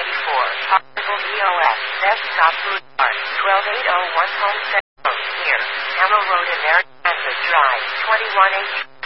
Possible EOS. Desktop Boulevard. 12801 Homestead Road. Near Hammer Road in Narragansett Drive. 21H.